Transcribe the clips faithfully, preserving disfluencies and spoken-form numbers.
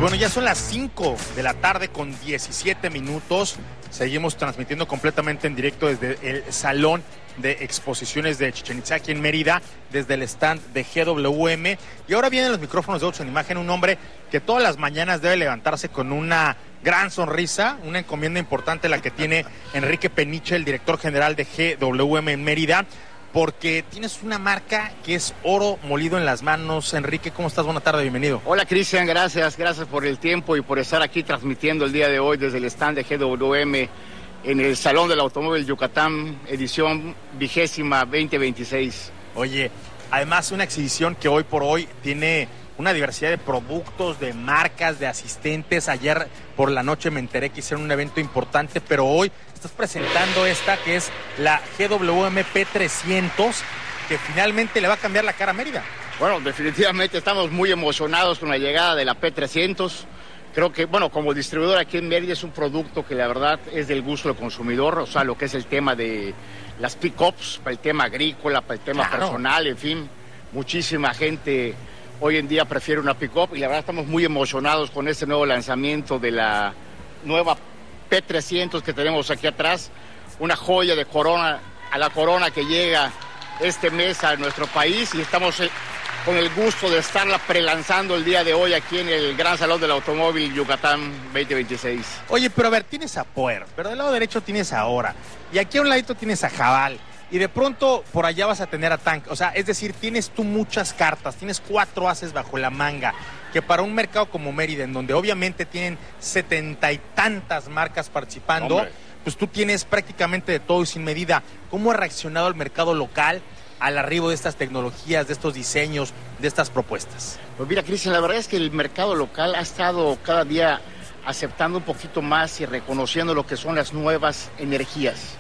bueno, ya son las cinco de la tarde con diecisiete minutos. Seguimos transmitiendo completamente en directo desde el Salón de Exposiciones de Chichén Itzá, aquí en Mérida, desde el stand de G W M. Y ahora vienen los micrófonos de Autos en Imagen, un hombre que todas las mañanas debe levantarse con una gran sonrisa, una encomienda importante la que tiene Enrique Peniche, el director general de G W M en Mérida, porque tienes una marca que es oro molido en las manos. Enrique, ¿cómo estás? Buena tarde, bienvenido. Hola, Cristian, gracias, gracias por el tiempo y por estar aquí transmitiendo el día de hoy desde el stand de G W M en el Salón del Automóvil Yucatán, edición vigésima veinte veintiséis. Oye, además una exhibición que hoy por hoy tiene una diversidad de productos, de marcas, de asistentes. Ayer por la noche me enteré que hicieron un evento importante, pero hoy estás presentando esta que es la G W M P trescientos, que finalmente le va a cambiar la cara a Mérida. Bueno, definitivamente estamos muy emocionados con la llegada de la P trescientos. Creo que, bueno, como distribuidor aquí en Mérida es un producto que la verdad es del gusto del consumidor, o sea, lo que es el tema de las pick-ups, para el tema agrícola, para el tema claro. personal, en fin, muchísima gente hoy en día prefiere una pick-up y la verdad estamos muy emocionados con este nuevo lanzamiento de la nueva P trescientos que tenemos aquí atrás, una joya de corona, a la corona que llega este mes a nuestro país, y estamos con el gusto de estarla prelanzando el día de hoy aquí en el Gran Salón del Automóvil Yucatán veinte veintiséis. Oye, pero a ver, tienes a Puer, pero del lado derecho tienes a Hora, y aquí a un ladito tienes a Jabal, y de pronto por allá vas a tener a Tank. O sea, es decir, tienes tú muchas cartas, tienes cuatro ases bajo la manga, que para un mercado como Mérida, en donde obviamente tienen setenta y tantas marcas participando, Hombre. pues tú tienes prácticamente de todo y sin medida. ¿Cómo ha reaccionado el mercado local al arribo de estas tecnologías, de estos diseños, de estas propuestas? Pues mira, Cristian, la verdad es que el mercado local ha estado cada día aceptando un poquito más y reconociendo lo que son las nuevas energías.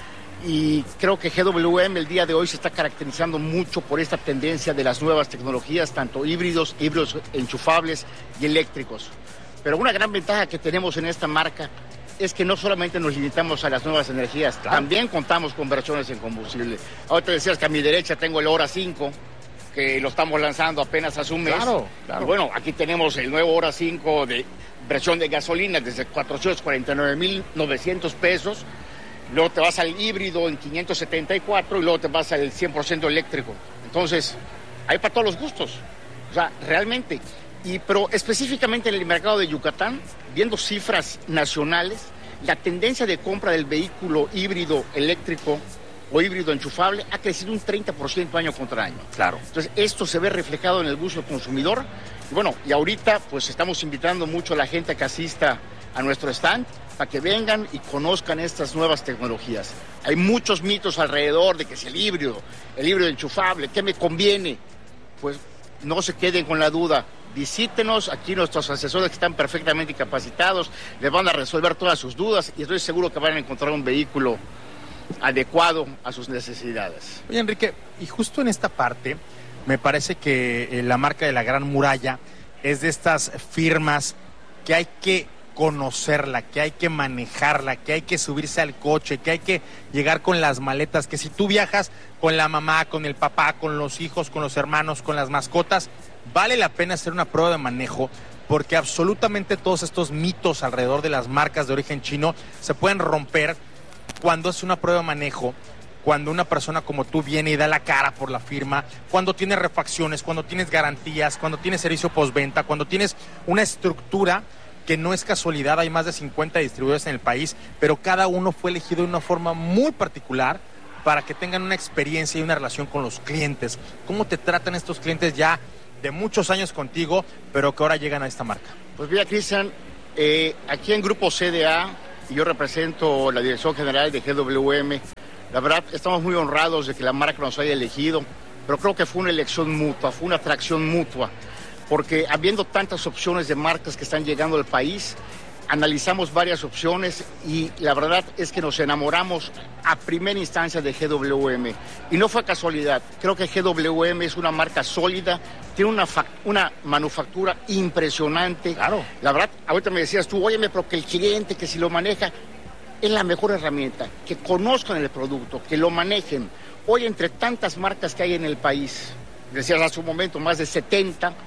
Y creo que G W M el día de hoy se está caracterizando mucho por esta tendencia de las nuevas tecnologías, tanto híbridos, híbridos enchufables y eléctricos. Pero una gran ventaja que tenemos en esta marca es que no solamente nos limitamos a las nuevas energías, claro. también contamos con versiones en combustible. Ahorita decías que a mi derecha tengo el Hora cinco, que lo estamos lanzando apenas hace un mes. Claro, claro. Y bueno, aquí tenemos el nuevo Hora cinco de versión de gasolina desde cuatrocientos cuarenta y nueve mil novecientos pesos. Luego te vas al híbrido en quinientos setenta y cuatro y luego te vas al cien por ciento eléctrico. Entonces, hay para todos los gustos. O sea, realmente. Y, pero específicamente en el mercado de Yucatán, viendo cifras nacionales, la tendencia de compra del vehículo híbrido eléctrico o híbrido enchufable ha crecido un treinta por ciento año contra año. Claro. Entonces, esto se ve reflejado en el gusto del consumidor. Y bueno, y ahorita pues estamos invitando mucho a la gente a que asista a nuestro stand para que vengan y conozcan estas nuevas tecnologías. Hay muchos mitos alrededor de que si el híbrido, el híbrido enchufable, ¿qué me conviene? Pues no se queden con la duda. Visítenos, aquí nuestros asesores que están perfectamente capacitados, les van a resolver todas sus dudas y estoy seguro que van a encontrar un vehículo adecuado a sus necesidades. Oye, Enrique, y justo en esta parte, me parece que la marca de la Gran Muralla es de estas firmas que hay que conocerla, que hay que manejarla, que hay que subirse al coche, que hay que llegar con las maletas, que si tú viajas con la mamá, con el papá, con los hijos, con los hermanos, con las mascotas, vale la pena hacer una prueba de manejo, porque absolutamente todos estos mitos alrededor de las marcas de origen chino se pueden romper cuando es una prueba de manejo, cuando una persona como tú viene y da la cara por la firma, cuando tienes refacciones, cuando tienes garantías, cuando tienes servicio postventa, cuando tienes una estructura que no es casualidad. Hay más de cincuenta distribuidores en el país, pero cada uno fue elegido de una forma muy particular para que tengan una experiencia y una relación con los clientes. ¿Cómo te tratan estos clientes ya de muchos años contigo, pero que ahora llegan a esta marca? Pues mira, Cristian, eh, aquí en Grupo C D A, y yo represento la Dirección General de G W M, la verdad estamos muy honrados de que la marca nos haya elegido, pero creo que fue una elección mutua, fue una atracción mutua, porque habiendo tantas opciones de marcas que están llegando al país, analizamos varias opciones y la verdad es que nos enamoramos a primera instancia de G W M. Y no fue casualidad, creo que G W M es una marca sólida, tiene una, una manufactura impresionante. Claro. La verdad, ahorita me decías tú, óyeme, pero que el cliente, que si lo maneja, es la mejor herramienta, que conozcan el producto, que lo manejen. Hoy entre tantas marcas que hay en el país, decías hace un momento, más de setenta,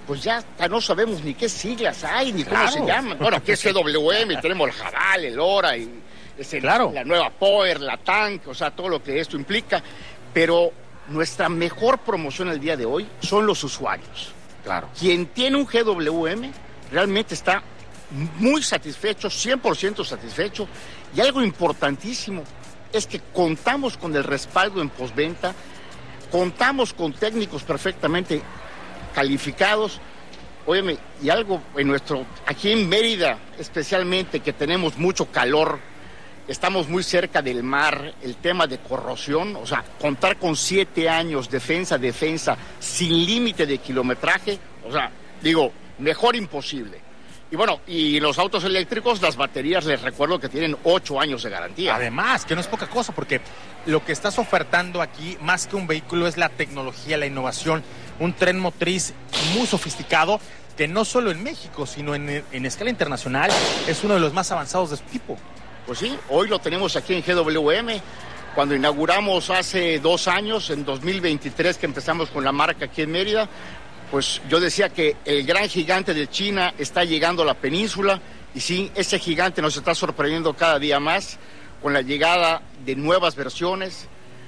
pues ya hasta no sabemos ni qué siglas hay, ni Claro. cómo se llaman. Bueno, aquí es G W M, tenemos el Jabal, el Ora, y es el- Claro. la nueva Power, la Tank, o sea, todo lo que esto implica. Pero nuestra mejor promoción el día de hoy son los usuarios. Claro. Quien tiene un G W M realmente está muy satisfecho, cien por ciento satisfecho. Y algo importantísimo es que contamos con el respaldo en postventa, contamos con técnicos perfectamente calificados. Óyeme, y algo en nuestro, aquí en Mérida especialmente, que tenemos mucho calor, estamos muy cerca del mar, el tema de corrosión, o sea, contar con siete años, defensa, defensa, sin límite de kilometraje, o sea, digo, mejor imposible. Y bueno, y los autos eléctricos, las baterías, les recuerdo que tienen ocho años de garantía. Además, que no es poca cosa, porque lo que estás ofertando aquí, más que un vehículo, es la tecnología, la innovación, un tren motriz muy sofisticado, que no solo en México, sino en, en escala internacional, es uno de los más avanzados de su tipo. Pues sí, hoy lo tenemos aquí en G W M. Cuando inauguramos hace dos años, en dos mil veintitrés, que empezamos con la marca aquí en Mérida, pues yo decía que el gran gigante de China está llegando a la península, y sí, ese gigante nos está sorprendiendo cada día más con la llegada de nuevas versiones,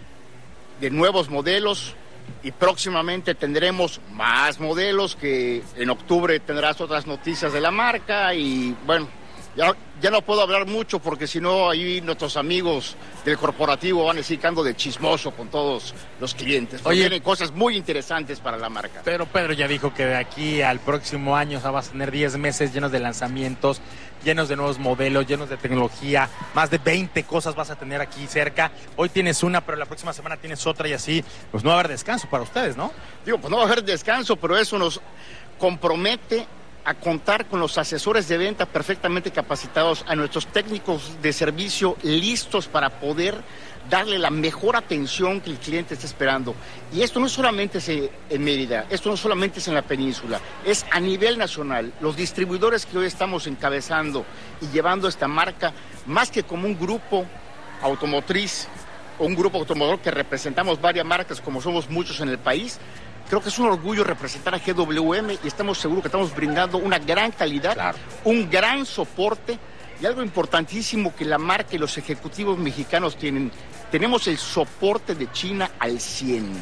de nuevos modelos, y próximamente tendremos más modelos, que en octubre tendrás otras noticias de la marca. Y bueno, ya, ya no puedo hablar mucho, porque si no, ahí nuestros amigos del corporativo van a decir que ando de chismoso con todos los clientes. Porque Oye, tienen cosas muy interesantes para la marca. Pero Pedro ya dijo que de aquí al próximo año, o sea, vas a tener diez meses llenos de lanzamientos, llenos de nuevos modelos, llenos de tecnología, más de veinte cosas vas a tener aquí cerca. Hoy tienes una, pero la próxima semana tienes otra, y así, pues no va a haber descanso para ustedes, ¿no? Digo, pues no va a haber descanso, pero eso nos compromete a contar con los asesores de venta perfectamente capacitados, a nuestros técnicos de servicio listos para poder darle la mejor atención que el cliente está esperando. Y esto no solamente es en Mérida, esto no solamente es en la península, es a nivel nacional. Los distribuidores que hoy estamos encabezando y llevando esta marca, más que como un grupo automotriz o un grupo automotor que representamos varias marcas, como somos muchos en el país, creo que es un orgullo representar a G W M, y estamos seguros que estamos brindando una gran calidad, Claro. un gran soporte, y algo importantísimo que la marca y los ejecutivos mexicanos tienen: tenemos el soporte de China al cien.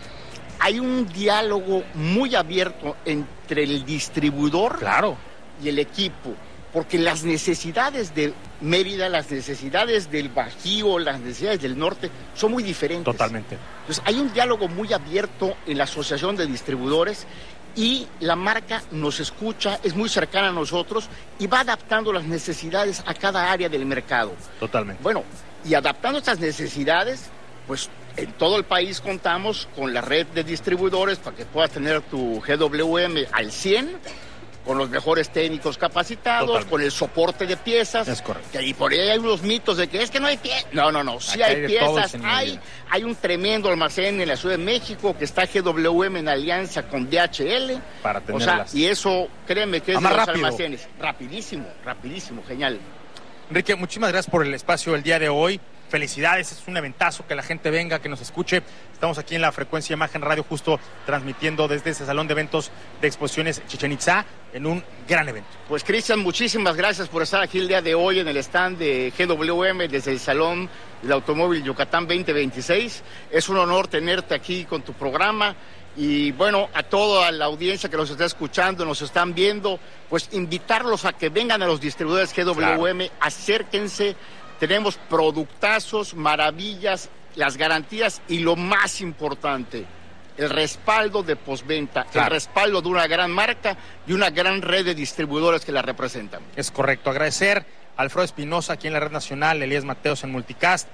Hay un diálogo muy abierto entre el distribuidor Claro. y el equipo, porque las necesidades de Mérida, las necesidades del Bajío, las necesidades del norte son muy diferentes. Totalmente. Entonces hay un diálogo muy abierto en la asociación de distribuidores, y la marca nos escucha, es muy cercana a nosotros y va adaptando las necesidades a cada área del mercado. Totalmente. Bueno, y adaptando estas necesidades, pues en todo el país contamos con la red de distribuidores para que puedas tener tu G W M al cien, con los mejores técnicos capacitados, Totalmente. con el soporte de piezas. Es correcto. Que ahí por ahí hay unos mitos de que es que no hay piezas. No, no, no, sí Acá hay hay de todos piezas, en hay, Mérida. hay un tremendo almacén en la Ciudad de México que está G W M en alianza con D H L. Para O sea, tenerlas. y eso, créeme que es Ah, de más los rápido. almacenes. Rapidísimo, rapidísimo, genial. Enrique, muchísimas gracias por el espacio el día de hoy. Felicidades, es un eventazo, que la gente venga, que nos escuche. Estamos aquí en la Frecuencia Imagen Radio, justo transmitiendo desde ese salón de eventos de exposiciones Chichén Itzá, en un gran evento. Pues Cristian, muchísimas gracias por estar aquí el día de hoy en el stand de G W M desde el Salón del Automóvil Yucatán veinte veintiséis. Es un honor tenerte aquí con tu programa. Y bueno, a toda la audiencia que nos está escuchando, nos están viendo, pues invitarlos a que vengan a los distribuidores G W M, claro. Acérquense. Tenemos productazos, maravillas, las garantías y lo más importante, el respaldo de postventa, claro. El respaldo de una gran marca y una gran red de distribuidores que la representan. Es correcto. Agradecer a Alfredo Espinosa aquí en la Red Nacional, Elías Mateos en Multicast,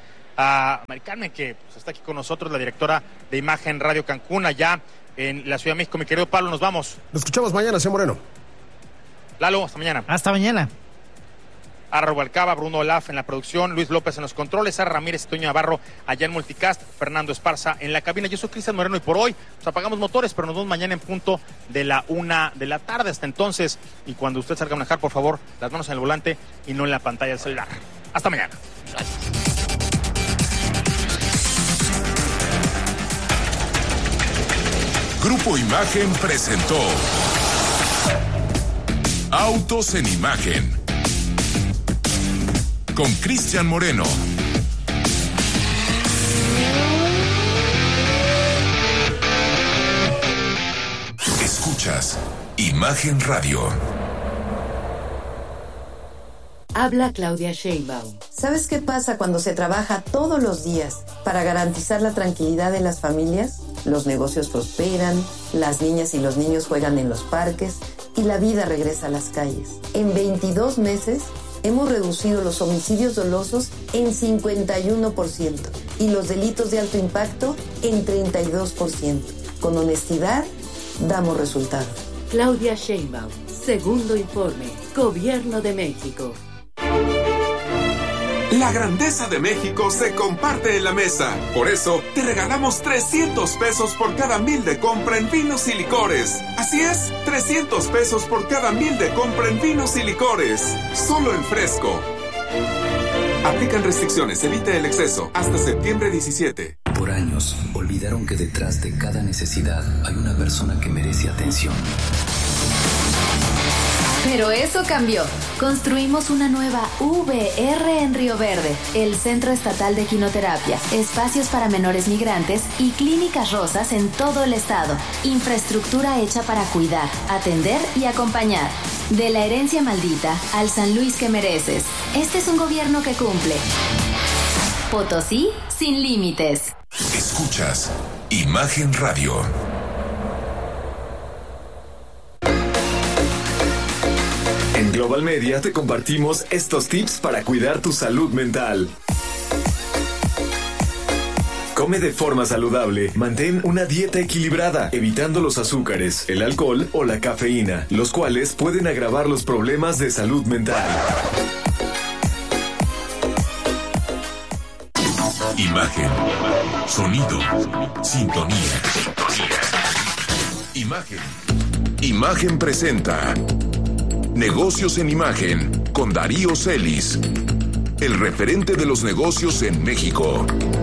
a Mari Carmen, que pues, está aquí con nosotros, la directora de Imagen Radio Cancún, allá en la Ciudad de México. Mi querido Pablo, nos vamos. Nos escuchamos mañana, señor Moreno. Lalo, hasta mañana. Hasta mañana. A Rubalcaba, Bruno Olaf en la producción, Luis López en los controles, Sara Ramírez y Toño Navarro allá en Multicast, Fernando Esparza en la cabina. Yo soy Cristian Moreno y por hoy pues, apagamos motores, pero nos vemos mañana en punto de la una de la tarde. Hasta entonces, y cuando usted salga a manejar, por favor, las manos en el volante y no en la pantalla del celular. Hasta mañana. Gracias. Grupo Imagen presentó Autos en Imagen. Con Cristian Moreno. Escuchas Imagen Radio. Habla Claudia Sheinbaum. ¿Sabes qué pasa cuando se trabaja todos los días para garantizar la tranquilidad de las familias? Los negocios prosperan, las niñas y los niños juegan en los parques y la vida regresa a las calles. En veintidós meses hemos reducido los homicidios dolosos en cincuenta y uno por ciento y los delitos de alto impacto en treinta y dos por ciento. Con honestidad, damos resultados. Claudia Sheinbaum, segundo informe, Gobierno de México. La grandeza de México se comparte en la mesa. Por eso, te regalamos trescientos pesos por cada mil de compra en vinos y licores. Así es, trescientos pesos por cada mil de compra en vinos y licores. Solo en Fresco. Aplican restricciones, evite el exceso. Hasta septiembre diecisiete. Por años, olvidaron que detrás de cada necesidad hay una persona que merece atención. Pero eso cambió. Construimos una nueva V R en Río Verde, el Centro Estatal de Quinoterapia, espacios para menores migrantes y clínicas rosas en todo el estado. Infraestructura hecha para cuidar, atender y acompañar. De la herencia maldita al San Luis que mereces. Este es un gobierno que cumple. Potosí sin límites. Escuchas Imagen Radio. En Global Media te compartimos estos tips para cuidar tu salud mental. Come de forma saludable, mantén una dieta equilibrada, evitando los azúcares, el alcohol o la cafeína, los cuales pueden agravar los problemas de salud mental. Imagen, sonido, sintonía. Imagen. Imagen presenta Negocios en Imagen con Darío Celis, el referente de los negocios en México.